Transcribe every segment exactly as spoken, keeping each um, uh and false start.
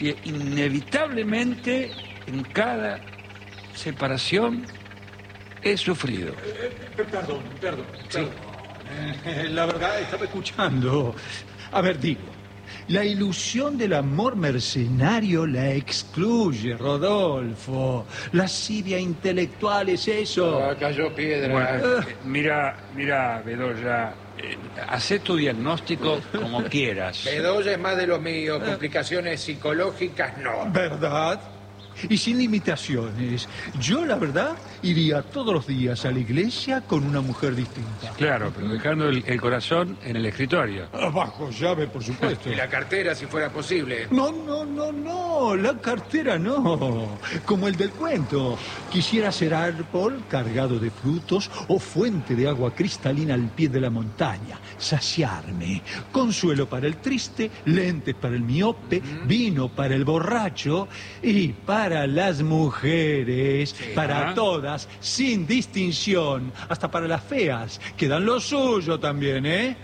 Y inevitablemente, en cada separación, he sufrido. Eh, eh, perdón, perdón, perdón. Eh, la verdad, estaba escuchando. A ver, digo, la ilusión del amor mercenario la excluye, Rodolfo. La lascivia intelectual es eso. Ah, cayó piedra. Bueno, eh, mira, mira, Bedoya, eh, hacé tu diagnóstico como quieras. Bedoya es más de lo mío, complicaciones psicológicas no. ¿Verdad? Y sin limitaciones. Yo, la verdad, iría todos los días a la iglesia con una mujer distinta. Claro, pero dejando el, el corazón en el escritorio. Bajo llave, por supuesto. Y la cartera, si fuera posible. No, no, no, no, la cartera no. Como el del cuento. Quisiera ser árbol cargado de frutos o fuente de agua cristalina al pie de la montaña. Saciarme. Consuelo para el triste, lentes para el miope, mm. vino para el borracho y para las mujeres, sí, para ¿ah? todas, sin distinción, hasta para las feas, que dan lo suyo también, ¿eh?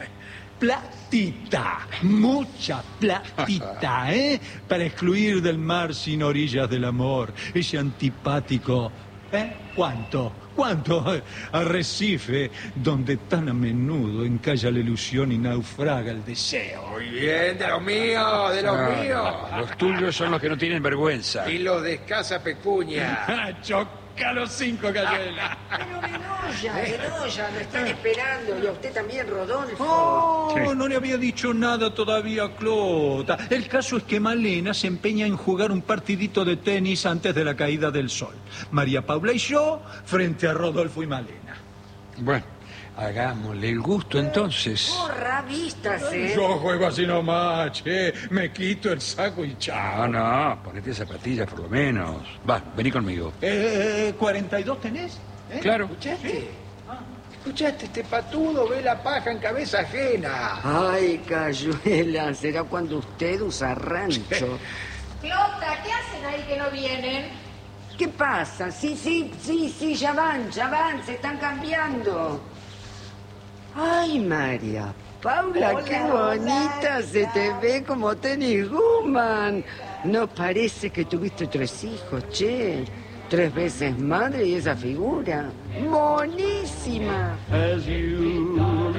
Platita, mucha platita, ¿eh? Para excluir del mar sin orillas del amor, ese antipático, ¿eh? ¿Cuánto? ¿Cuánto? Arrecife, donde tan a menudo encalla la ilusión y naufraga el deseo. Muy bien, de lo mío, de lo ah, mío. Los tuyos son los que no tienen vergüenza. Y los de escasa pecuña. Choca los cinco, Cayuela. Pero Bedoya, Bedoya, lo están esperando. Y a usted también, Rodolfo. Oh, sí. No le había dicho nada todavía a Clota. El caso es que Malena se empeña en jugar un partidito de tenis antes de la caída del sol. María Paula y yo frente a Rodolfo y Malena. Bueno, hagámosle el gusto entonces. Porra, vístase. Yo juego así nomás, che. Me quito el saco y chao. No, no, ponete zapatillas por lo menos. Va, vení conmigo. Eh, ¿cuarenta y dos tenés? ¿Eh? Claro. ¿Escuchaste? ¿Escuchaste? Este patudo ve la paja en cabeza ajena. Ay, Cayuela, será cuando usted usa rancho. Clota, ¿qué hacen ahí que no vienen? ¿Qué pasa? Sí, sí, sí, sí, ya van, ya van, se están cambiando. Ay, María Paula, Hola, qué bonita hola, se te ve como Tennis Woman. No parece que tuviste tres hijos, che. Tres veces madre y esa figura. ¡Monísima! As you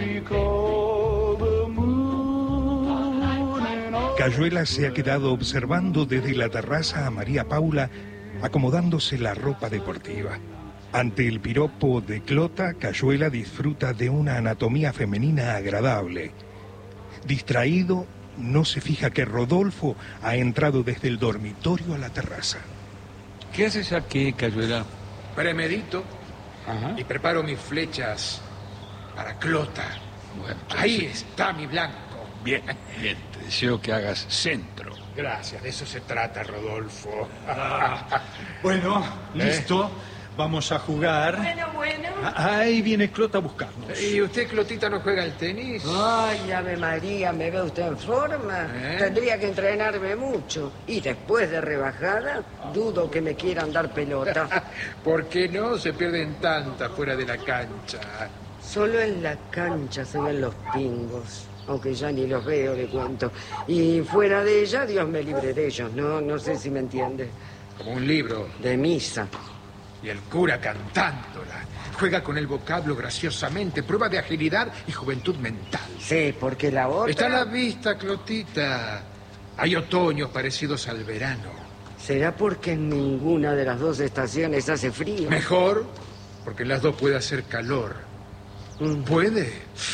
recall the moon and all... Cayuela se ha quedado observando desde la terraza a María Paula acomodándose la ropa deportiva. Ante el piropo de Clota, Cayuela disfruta de una anatomía femenina agradable. Distraído, no se fija que Rodolfo ha entrado desde el dormitorio a la terraza. ¿Qué haces aquí, Cayuela? Premedito. Ajá. Y preparo mis flechas para Clota. Bueno, Ahí sí. está mi blanco. Bien, bien. Te deseo que hagas centro. Gracias, de eso se trata, Rodolfo. Ah, bueno, listo. ¿Eh? Vamos a jugar. Bueno, bueno. Ahí viene Clota a buscarnos. ¿Y usted, Clotita, no juega al tenis? Ay, Ave María, ¿me ve usted en forma? ¿Eh? Tendría que entrenarme mucho. Y después de rebajada, dudo que me quieran dar pelota. ¿Por qué no? Se pierden tantas fuera de la cancha. Solo en la cancha se ven los pingos. Aunque ya ni los veo, le cuento. Y fuera de ella, Dios me libre de ellos. No, no sé si me entiende. Como un libro. De misa. Y el cura cantándola. Juega con el vocablo graciosamente. Prueba de agilidad y juventud mental. Sí, porque la otra... Está a la vista, Clotita. Hay otoños parecidos al verano. ¿Será porque en ninguna de las dos estaciones hace frío? Mejor, porque en las dos puede hacer calor. Mm. ¿Puede?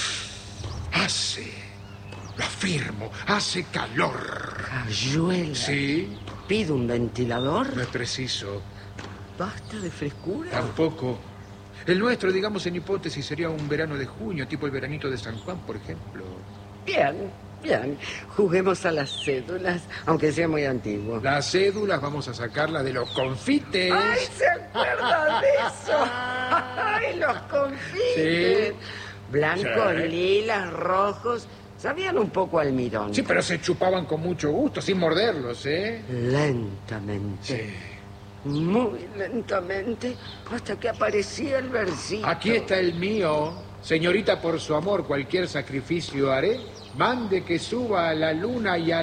Hace. Lo afirmo. Hace calor. Cayuela. ¿Sí? ¿Pido un ventilador? No es preciso. ¿Basta de frescura? Tampoco. El nuestro, digamos en hipótesis, sería un verano de junio, tipo el veranito de San Juan, por ejemplo. Bien, bien. Juguemos a las cédulas, aunque sea muy antiguo. Las cédulas vamos a sacarlas de los confites. ¡Ay, se acuerdan de eso! ¡Ay, los confites! Sí. Blancos, Sí. lilas, rojos. Sabían un poco a almidón. Sí, pero se chupaban con mucho gusto, sin morderlos, ¿eh? Lentamente. Sí. Muy lentamente, hasta que aparecía el versito. Aquí está el mío. Señorita, por su amor, cualquier sacrificio haré. Mande que suba a la luna y a